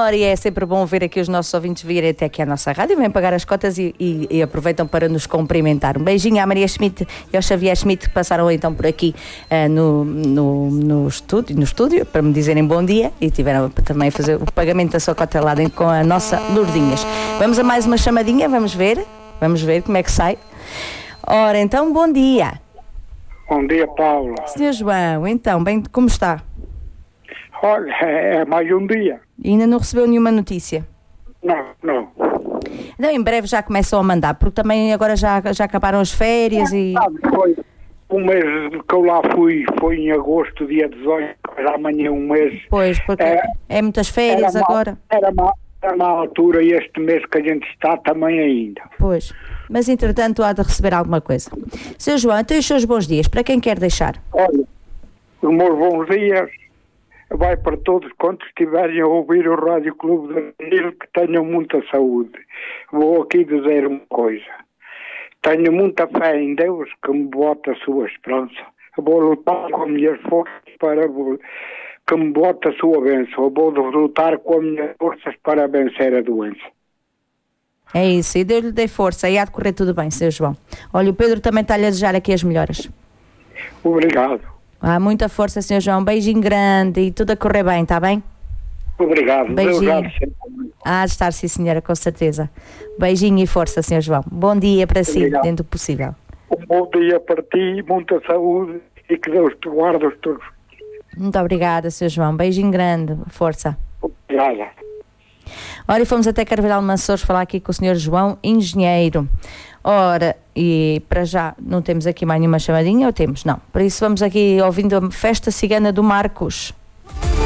Ora, e é sempre bom ver aqui os nossos ouvintes virem até aqui à nossa rádio, vêm pagar as cotas e aproveitam para nos cumprimentar. Um beijinho à Maria Schmidt e ao Xavier Schmidt, que passaram então por aqui no estúdio, para me dizerem bom dia, e tiveram também a fazer o pagamento da sua cota lá com a nossa Lourdinhas. Vamos a mais uma chamadinha, vamos ver como é que sai. Ora, então, bom dia. Bom dia, Paula. Sr. João, então, bem, como está? Olha, é mais um dia. E ainda não recebeu nenhuma notícia? Não. Então, em breve já começam a mandar, porque também agora já acabaram as férias e... Foi um mês que eu lá fui, foi em agosto, dia 18, amanhã um mês. Pois, porque é muitas férias agora. Era na altura, e este mês que a gente está também ainda. Pois, mas entretanto há de receber alguma coisa. Sr. João, então os seus bons dias, para quem quer deixar? Olha, os meus bons dias vai para todos quantos estiverem a ouvir o Rádio Clube de Nilo, que tenham muita saúde. Vou aqui dizer uma coisa. Tenho muita fé em Deus, que me bota a sua esperança. Vou lutar com as minhas forças para que me bote a sua bênção. Vou lutar com as minhas forças para vencer a doença. É isso, e Deus lhe dê força, e há de correr tudo bem, Sr. João. Olha, o Pedro também está-lhe a desejar aqui as melhoras. Obrigado. Há muita força, Sr. João. Um beijinho grande e tudo a correr bem, está bem? Obrigado. Beijinho. Há de estar, sim, senhora, com certeza. Beijinho e força, Sr. João. Bom dia para si, dentro do possível. Um bom dia para ti, muita saúde e que Deus te guarde os teus. Muito obrigada, Sr. João. Beijinho grande, força. Obrigada. Ora, e fomos até Carvalhal de Mansores falar aqui com o Sr. João, engenheiro. Ora, e para já não temos aqui mais nenhuma chamadinha, ou temos? Não. Por isso vamos aqui ouvindo a Festa Cigana do Marcos.